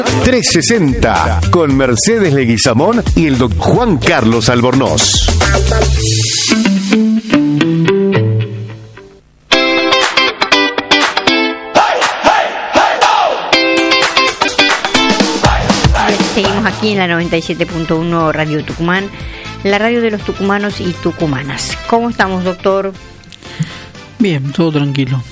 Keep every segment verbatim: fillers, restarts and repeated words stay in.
trescientos sesenta con Mercedes Leguizamón y el doctor Juan Carlos Albornoz. Seguimos aquí en la noventa y siete punto uno Radio Tucumán, la radio de los tucumanos y tucumanas. ¿Cómo estamos, doctor? Bien, todo tranquilo.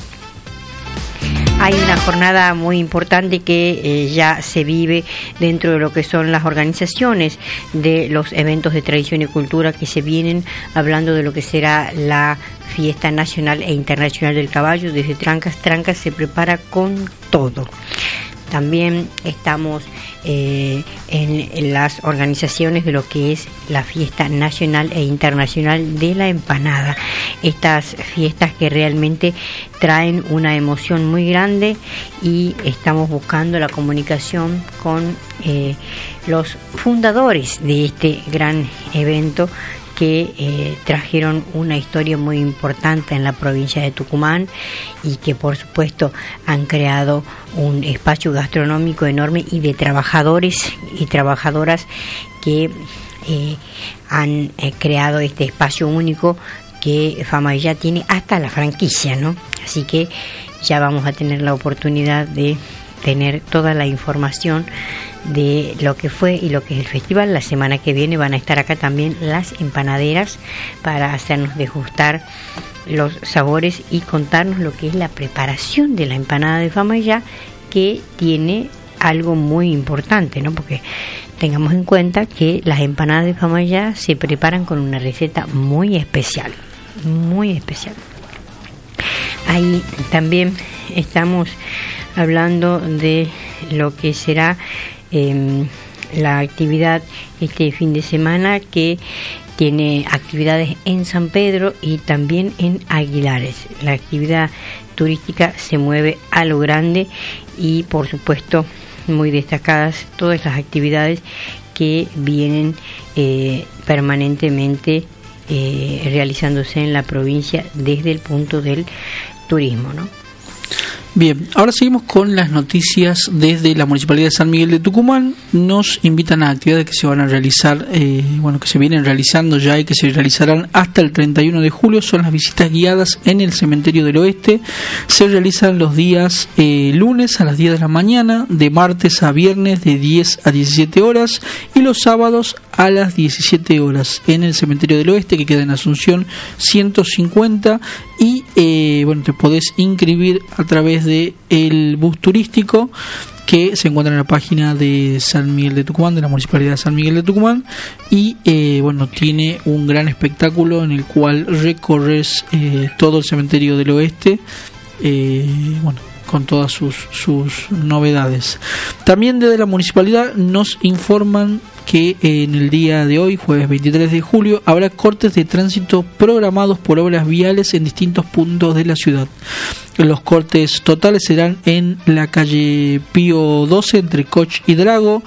Hay una jornada muy importante que eh, ya se vive dentro de lo que son las organizaciones de los eventos de tradición y cultura que se vienen hablando de lo que será la fiesta nacional e internacional del caballo. Desde Trancas, Trancas se prepara con todo. También estamos eh, en, en las organizaciones de lo que es la fiesta nacional e internacional de la empanada. Estas fiestas que realmente traen una emoción muy grande y estamos buscando la comunicación con eh, los fundadores de este gran evento que eh, trajeron una historia muy importante en la provincia de Tucumán y que por supuesto han creado un espacio gastronómico enorme y de trabajadores y trabajadoras que eh, han eh, creado este espacio único que Famayá tiene hasta la franquicia, ¿no? Así que ya vamos a tener la oportunidad de tener toda la información de lo que fue y lo que es el festival. La semana que viene van a estar acá también las empanaderas para hacernos degustar los sabores y contarnos lo que es la preparación de la empanada de Famayá, que tiene algo muy importante, ¿no? Porque tengamos en cuenta que las empanadas de Famayá se preparan con una receta muy especial, muy especial. Ahí también estamos hablando de lo que será eh, la actividad este fin de semana, que tiene actividades en San Pedro y también en Aguilares. La actividad turística se mueve a lo grande y por supuesto muy destacadas todas las actividades que vienen eh, permanentemente eh, realizándose en la provincia desde el punto del turismo, ¿no? Bien, ahora seguimos con las noticias desde la Municipalidad de San Miguel de Tucumán. Nos invitan a actividades que se van a realizar, eh, bueno, que se vienen realizando ya y que se realizarán hasta el treinta y uno de julio. Son las visitas guiadas en el Cementerio del Oeste. Se realizan los días eh, lunes a las diez de la mañana, de martes a viernes de diez a diecisiete horas y los sábados a las diecisiete horas en el Cementerio del Oeste, que queda en Asunción ciento cincuenta. Y eh, bueno, te podés inscribir a través de el bus turístico que se encuentra en la página de San Miguel de Tucumán, de la Municipalidad de San Miguel de Tucumán, y eh, bueno, tiene un gran espectáculo en el cual recorres eh, todo el Cementerio del Oeste, eh, bueno, con todas sus, sus novedades. También desde la Municipalidad nos informan que en el día de hoy, jueves veintitrés de julio, habrá cortes de tránsito programados por obras viales en distintos puntos de la ciudad. Los cortes totales serán en la calle Pío doce entre Coch y Drago,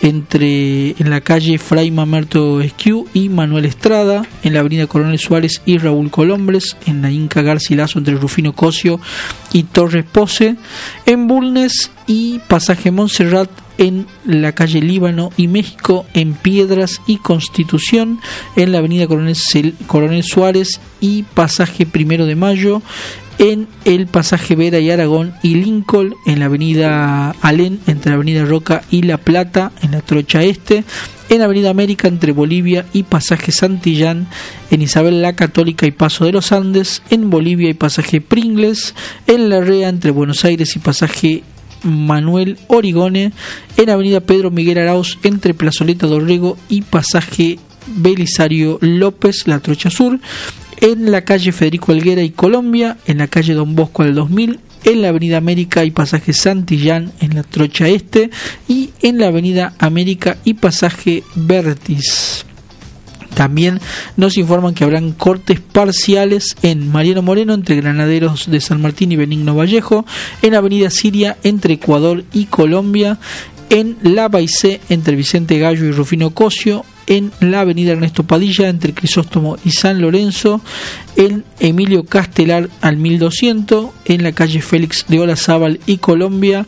entre en la calle Fray Mamerto Esquiú y Manuel Estrada, en la avenida Coronel Suárez y Raúl Colombres, en la Inca Garcilaso entre Rufino Cosio y Torres Pose, en Bulnes y Pasaje Montserrat, en la calle Líbano y México, en Piedras y Constitución, en la avenida Coronel, Coronel Suárez y Pasaje Primero de Mayo, en el pasaje Vera y Aragón y Lincoln, en la avenida Alén, entre la avenida Roca y La Plata, en la Trocha Este, en la avenida América, entre Bolivia y pasaje Santillán, en Isabel la Católica y Paso de los Andes, en Bolivia y pasaje Pringles, en La Rea, entre Buenos Aires y pasaje Manuel Origone, en avenida Pedro Miguel Arauz, entre Plazoleta Dorrego y pasaje Belisario López, la Trocha Sur, en la calle Federico Helguera y Colombia, en la calle Don Bosco al dos mil, en la avenida América y pasaje Santillán, en la Trocha Este, y en la avenida América y pasaje Vértiz. También nos informan que habrán cortes parciales en Mariano Moreno, entre Granaderos de San Martín y Benigno Vallejo, en avenida Siria, entre Ecuador y Colombia, en La Baicé, entre Vicente Gallo y Rufino Cosio, en la avenida Ernesto Padilla, entre Crisóstomo y San Lorenzo, en Emilio Castelar al mil doscientos, en la calle Félix de Olazábal y Colombia,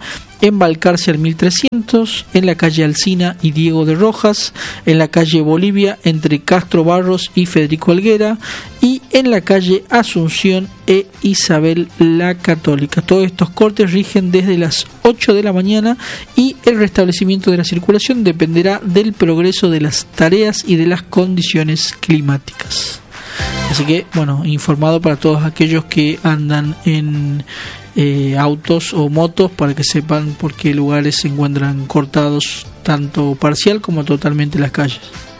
en Balcarce al mil trescientos, en la calle Alsina y Diego de Rojas, en la calle Bolivia entre Castro Barros y Federico Helguera, y en la calle Asunción e Isabel la Católica. Todos estos cortes rigen desde las ocho de la mañana y el restablecimiento de la circulación dependerá del progreso de las tareas y de las condiciones climáticas. Así que, bueno, informado para todos aquellos que andan en eh, autos o motos, para que sepan por qué lugares se encuentran cortados tanto parcial como totalmente las calles.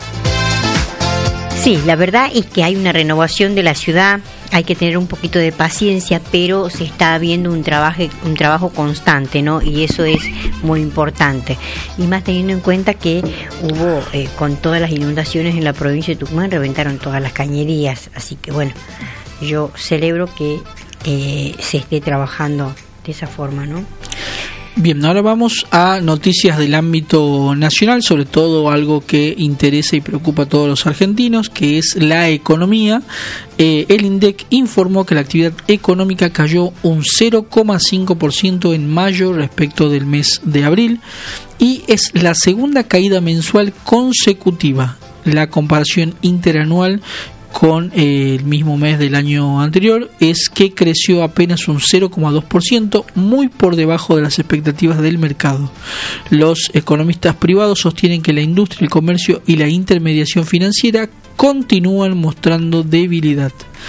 Sí, la verdad es que hay una renovación de la ciudad, hay que tener un poquito de paciencia, pero se está viendo un trabajo, un trabajo constante, ¿no? Y eso es muy importante. Y más teniendo en cuenta que hubo, eh, con todas las inundaciones en la provincia de Tucumán, reventaron todas las cañerías. Así que bueno, yo celebro que eh, se esté trabajando de esa forma, ¿no? Bien, ahora vamos a noticias del ámbito nacional, sobre todo algo que interesa y preocupa a todos los argentinos, que es la economía. Eh, el INDEC informó que la actividad económica cayó un cero coma cinco por ciento en mayo respecto del mes de abril y es la segunda caída mensual consecutiva. La comparación interanual con eh, el mismo mes del año anterior es que creció apenas un cero coma dos por ciento, muy por debajo de las expectativas del mercado. Los economistas privados sostienen que la industria, el comercio y la intermediación financiera continúan mostrando debilidad.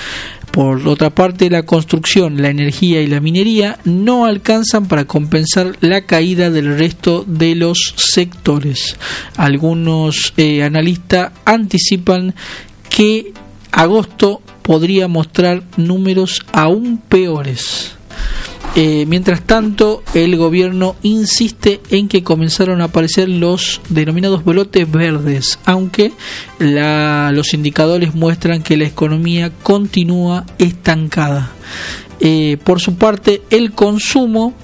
Por otra parte, la construcción, la energía y la minería no alcanzan para compensar la caída del resto de los sectores. Algunos eh, analistas anticipan que agosto podría mostrar números aún peores. Eh, mientras tanto, el gobierno insiste en que comenzaron a aparecer los denominados brotes verdes, aunque la, los indicadores muestran que la economía continúa estancada. Eh, por su parte, el consumo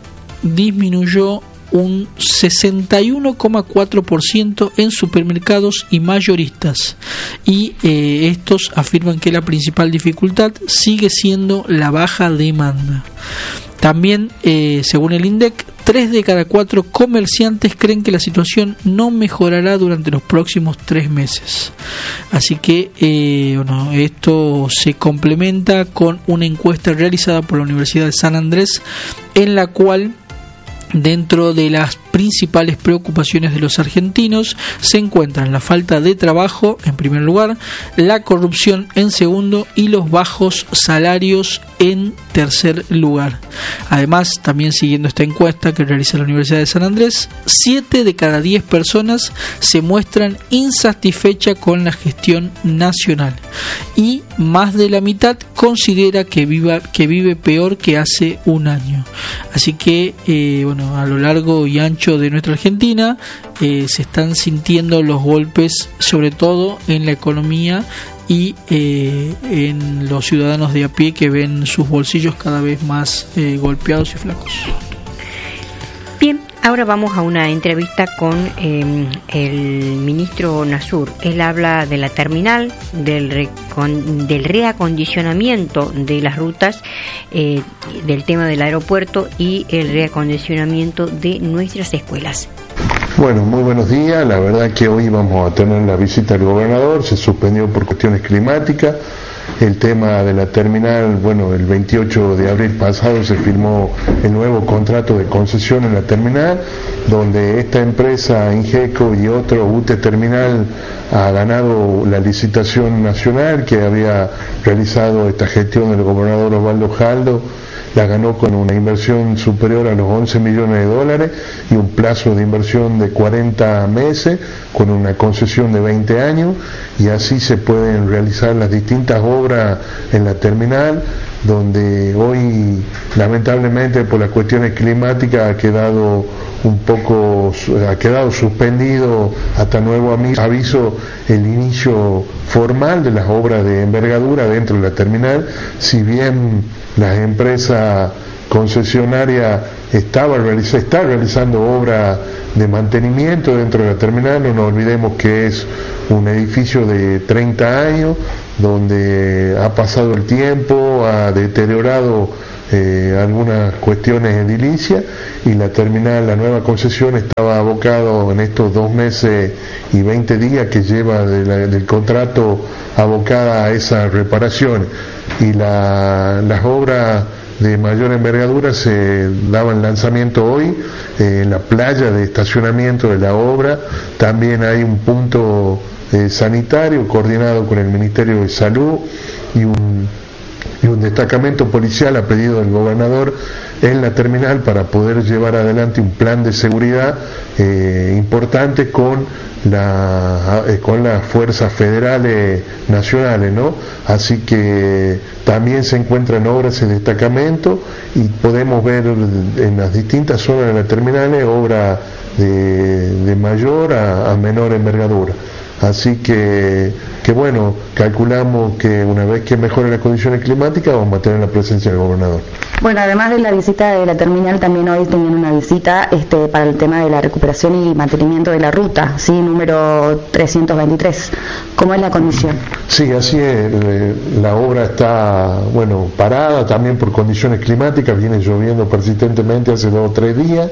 disminuyó un sesenta y uno coma cuatro por ciento en supermercados y mayoristas, y eh, estos afirman que la principal dificultad sigue siendo la baja demanda. También, eh, según el INDEC, tres de cada cuatro comerciantes creen que la situación no mejorará durante los próximos tres meses. Así que eh, bueno, esto se complementa con una encuesta realizada por la Universidad de San Andrés, en la cual, dentro de las principales preocupaciones de los argentinos, se encuentran la falta de trabajo en primer lugar, la corrupción en segundo y los bajos salarios en tercer lugar. Además, también siguiendo esta encuesta que realiza la Universidad de San Andrés, siete de cada diez personas se muestran insatisfechas con la gestión nacional y más de la mitad considera que, viva, que vive peor que hace un año. Así que, eh, bueno, a lo largo y ancho de nuestra Argentina eh, se están sintiendo los golpes, sobre todo en la economía y eh, en los ciudadanos de a pie, que ven sus bolsillos cada vez más eh, golpeados y flacos. Bien, ahora vamos a una entrevista con eh, el ministro Nasur. Él habla de la terminal, del, recon, del reacondicionamiento de las rutas, eh, del tema del aeropuerto y el reacondicionamiento de nuestras escuelas. Bueno, muy buenos días. La verdad que hoy vamos a tener la visita del gobernador. Se suspendió por cuestiones climáticas. El tema de la terminal, bueno, el veintiocho de abril pasado se firmó el nuevo contrato de concesión en la terminal, donde esta empresa Ingeco y otro U T Terminal ha ganado la licitación nacional que había realizado esta gestión del gobernador Osvaldo Jaldo. La ganó con una inversión superior a los once millones de dólares y un plazo de inversión de cuarenta meses, con una concesión de veinte años, y así se pueden realizar las distintas obras en la terminal, donde hoy lamentablemente por las cuestiones climáticas ha quedado un poco, ha quedado suspendido hasta nuevo aviso el inicio formal de las obras de envergadura dentro de la terminal. Si bien las empresas concesionarias estaba realiza, está realizando obras de mantenimiento dentro de la terminal, no nos olvidemos que es un edificio de treinta años, donde ha pasado el tiempo, ha deteriorado eh, algunas cuestiones edilicias, y la terminal, la nueva concesión, estaba abocado en estos dos meses y veinte días que lleva de la, del contrato abocada a esa reparación, y la, las obras de mayor envergadura se daban lanzamiento hoy eh, en la playa de estacionamiento de la obra. También hay un punto eh, sanitario coordinado con el Ministerio de Salud y un, y un destacamento policial a pedido del gobernador en la terminal para poder llevar adelante un plan de seguridad eh, importante con la eh, con las fuerzas federales nacionales, ¿no? Así que también se encuentran obras ese destacamento, y podemos ver en las distintas zonas de las terminales obras de, de mayor a, a menor envergadura. Así que, que bueno, calculamos que una vez que mejoren las condiciones climáticas vamos a tener la presencia del gobernador. Bueno, además de la visita de la terminal, también hoy tenían una visita este, para el tema de la recuperación y mantenimiento de la ruta, sí, número trescientos veintitrés. ¿Cómo es la condición? Sí, así es. La obra está, bueno, parada también por condiciones climáticas, viene lloviendo persistentemente hace dos o tres días.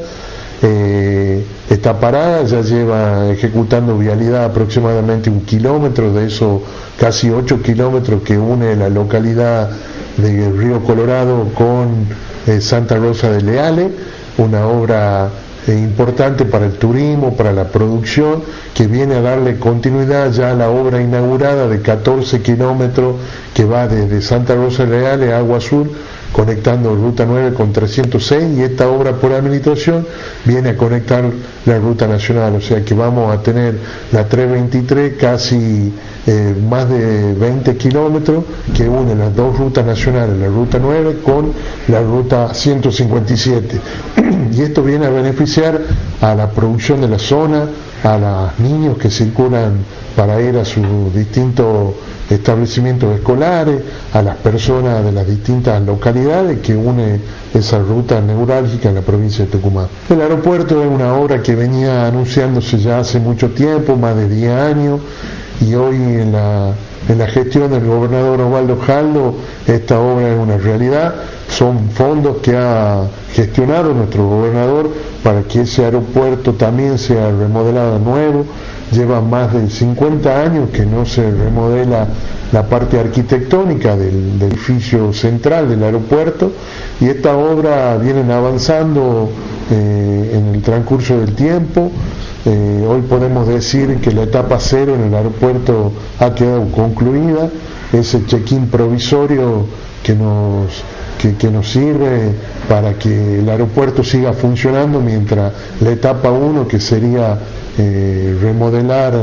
Eh, está parada, ya lleva ejecutando vialidad aproximadamente un kilómetro, de eso casi ocho kilómetros que une la localidad de Río Colorado con eh, Santa Rosa de Leales, una obra eh, importante para el turismo, para la producción, que viene a darle continuidad ya a la obra inaugurada de catorce kilómetros que va desde Santa Rosa de Leales a Agua Azul, conectando Ruta nueve con trescientos seis, y esta obra por administración viene a conectar la Ruta Nacional, o sea que vamos a tener la trescientos veintitrés, casi eh, más de veinte kilómetros que une las dos rutas nacionales, la Ruta nueve con la Ruta ciento cincuenta y siete, y esto viene a beneficiar a la producción de la zona, a los niños que circulan para ir a sus distintos establecimientos escolares, a las personas de las distintas localidades que une esa ruta neurálgica en la provincia de Tucumán. El aeropuerto es una obra que venía anunciándose ya hace mucho tiempo, más de diez años, y hoy en la, en la gestión del gobernador Osvaldo Jaldo esta obra es una realidad. Son fondos que ha gestionado nuestro gobernador para que ese aeropuerto también sea remodelado nuevo. Lleva más de cincuenta años que no se remodela la parte arquitectónica del, del edificio central del aeropuerto, y esta obra viene avanzando eh, en el transcurso del tiempo. Eh, hoy podemos decir que la etapa cero en el aeropuerto ha quedado concluida, ese check-in provisorio que nos Que, que nos sirve para que el aeropuerto siga funcionando, mientras la etapa uno, que sería eh, remodelar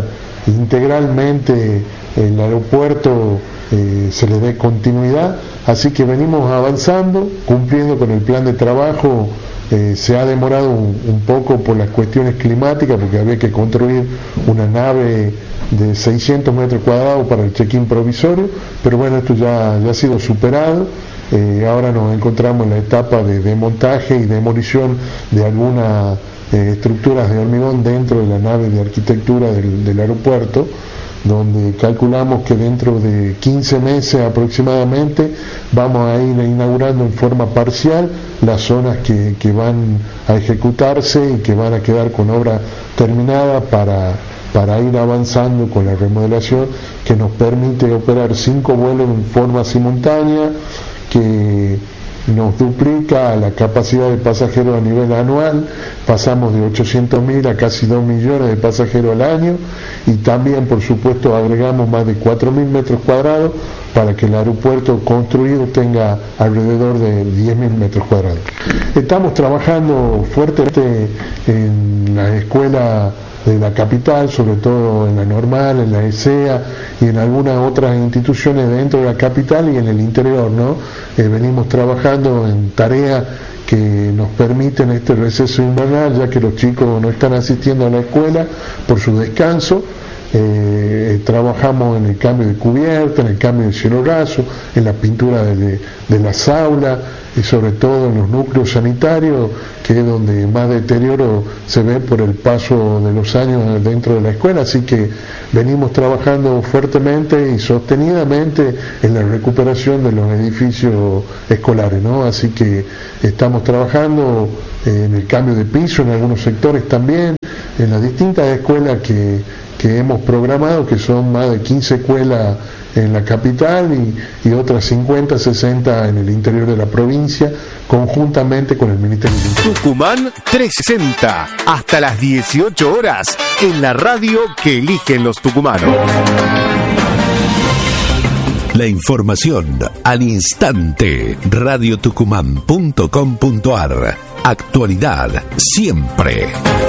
integralmente el aeropuerto, eh, se le dé continuidad. Así que venimos avanzando, cumpliendo con el plan de trabajo. Eh, se ha demorado un, un poco por las cuestiones climáticas, porque había que construir una nave de seiscientos metros cuadrados para el check-in provisorio, pero bueno, esto ya, ya ha sido superado. Eh, ahora nos encontramos en la etapa de desmontaje y demolición de algunas eh, estructuras de hormigón dentro de la nave de arquitectura del, del aeropuerto, donde calculamos que dentro de quince meses aproximadamente vamos a ir inaugurando en forma parcial las zonas que, que van a ejecutarse y que van a quedar con obra terminada para, para ir avanzando con la remodelación, que nos permite operar cinco vuelos en forma simultánea, que nos duplica la capacidad de pasajeros a nivel anual. Pasamos de ochocientos mil a casi dos millones de pasajeros al año, y también por supuesto agregamos más de cuatro mil metros cuadrados para que el aeropuerto construido tenga alrededor de diez mil metros cuadrados. Estamos trabajando fuertemente en la escuela de la capital, sobre todo en la Normal, en la E S E A y en algunas otras instituciones dentro de la capital y en el interior, ¿no? Eh, venimos trabajando en tareas que nos permiten este receso invernal, ya que los chicos no están asistiendo a la escuela por su descanso, Eh, trabajamos en el cambio de cubierta, en el cambio de cielo raso, en la pintura de, de las aulas y sobre todo en los núcleos sanitarios, que es donde más deterioro se ve por el paso de los años dentro de la escuela. Así que venimos trabajando fuertemente y sostenidamente en la recuperación de los edificios escolares, ¿no? Así que estamos trabajando en el cambio de piso en algunos sectores también, en las distintas escuelas que que hemos programado, que son más de quince escuelas en la capital y, y otras cincuenta, sesenta en el interior de la provincia, conjuntamente con el Ministerio del Interior. Tucumán trescientos sesenta, hasta las dieciocho horas, en la radio que eligen los tucumanos. La información al instante, radio tucumán punto com punto a r. Actualidad siempre.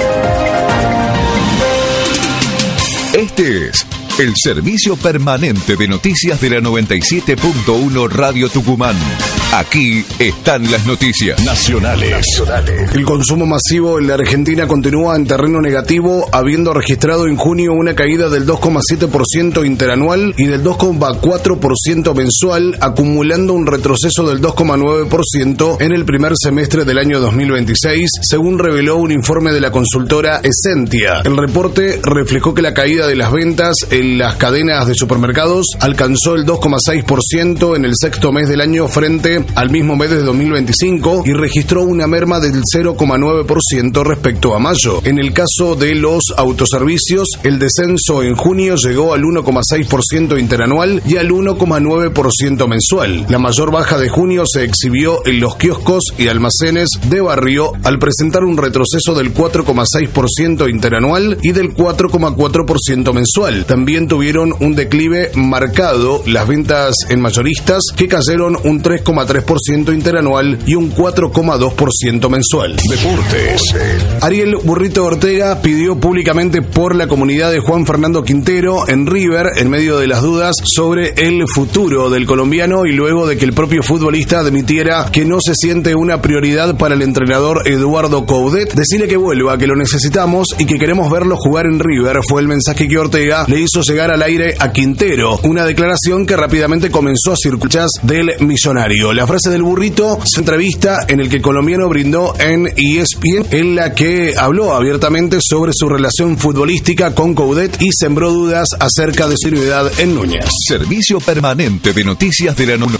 Este es el servicio permanente de noticias de la noventa y siete punto uno Radio Tucumán. Aquí están las noticias nacionales. nacionales. El consumo masivo en la Argentina continúa en terreno negativo, habiendo registrado en junio una caída del dos coma siete por ciento interanual y del dos coma cuatro por ciento mensual, acumulando un retroceso del dos coma nueve por ciento en el primer semestre del año dos mil veintiséis, según reveló un informe de la consultora Essentia. El reporte reflejó que la caída de las ventas en las cadenas de supermercados alcanzó el dos coma seis por ciento en el sexto mes del año frente al mismo mes de dos mil veinticinco y registró una merma del cero coma nueve por ciento respecto a mayo. En el caso de los autoservicios, el descenso en junio llegó al uno coma seis por ciento interanual y al uno coma nueve por ciento mensual. La mayor baja de junio se exhibió en los kioscos y almacenes de barrio, al presentar un retroceso del cuatro coma seis por ciento interanual y del cuatro coma cuatro por ciento mensual. También tuvieron un declive marcado las ventas en mayoristas, que cayeron un tres coma tres por ciento interanual y un cuatro coma dos por ciento mensual. Deportes. Ariel Burrito Ortega pidió públicamente por la comunidad de Juan Fernando Quintero en River, en medio de las dudas sobre el futuro del colombiano y luego de que el propio futbolista admitiera que no se siente una prioridad para el entrenador Eduardo Coudet. Decirle que vuelva, que lo necesitamos y que queremos verlo jugar en River, fue el mensaje que Ortega le hizo llegar al aire a Quintero, una declaración que rápidamente comenzó a circular del millonario. La frase del Burrito se entrevista en el que el colombiano brindó en E S P N, en la que habló abiertamente sobre su relación futbolística con Coudet y sembró dudas acerca de su unidad en Núñez. Servicio permanente de noticias de la N U N.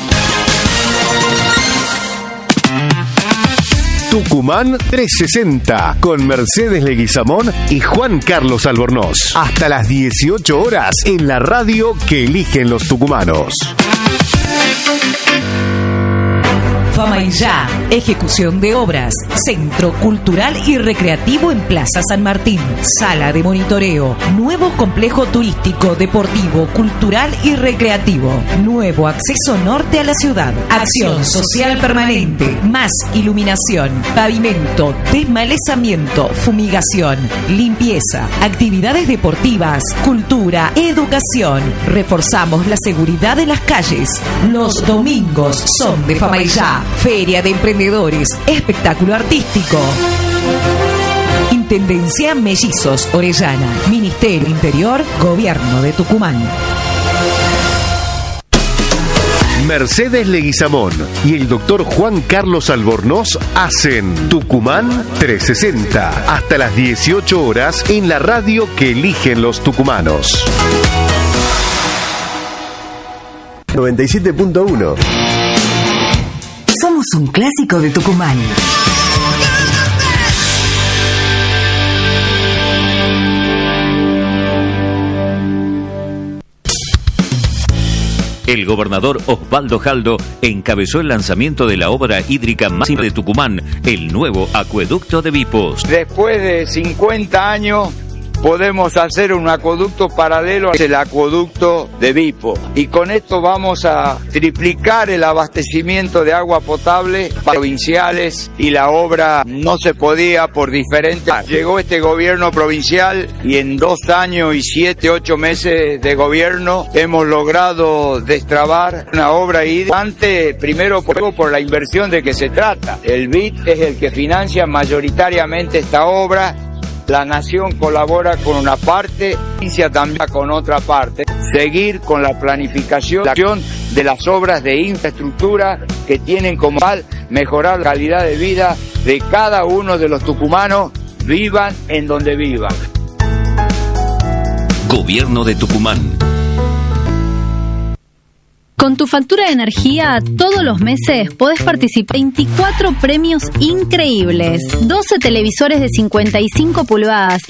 Tucumán trescientos sesenta, con Mercedes Leguizamón y Juan Carlos Albornoz. Hasta las dieciocho horas, en la radio que eligen los tucumanos. Famaillá, ejecución de obras, Centro Cultural y Recreativo en Plaza San Martín, sala de monitoreo, nuevo complejo turístico, deportivo, cultural y recreativo, nuevo acceso norte a la ciudad, acción social permanente, más iluminación, pavimento, desmalezamiento, fumigación, limpieza, actividades deportivas, cultura, educación. Reforzamos la seguridad de las calles. Los domingos son de Famaillá. Feria de Emprendedores, espectáculo artístico. Intendencia Mellizos Orellana, Ministerio Interior, Gobierno de Tucumán. Mercedes Leguizamón y el doctor Juan Carlos Albornoz hacen Tucumán trescientos sesenta, hasta las dieciocho horas, en la radio que eligen los tucumanos. noventa y siete punto uno. Somos un clásico de Tucumán. El gobernador Osvaldo Jaldo encabezó el lanzamiento de la obra hídrica máxima de Tucumán, el nuevo acueducto de Vipos. Después de cincuenta años podemos hacer un acueducto paralelo al acueducto de Vipo, y con esto vamos a triplicar el abastecimiento de agua potable provinciales, y la obra no se podía por diferentes. Llegó este gobierno provincial y en dos años y siete, ocho meses de gobierno hemos logrado destrabar una obra hidrante, primero por, por la inversión de que se trata. El B I D es el que financia mayoritariamente esta obra, La nación colabora con una parte, provincia también con otra parte. Seguir con la planificación de las obras de infraestructura que tienen como tal mejorar la calidad de vida de cada uno de los tucumanos, vivan en donde vivan. Gobierno de Tucumán. Con tu factura de energía, todos los meses podés participar en veinticuatro premios increíbles, doce televisores de cincuenta y cinco pulgadas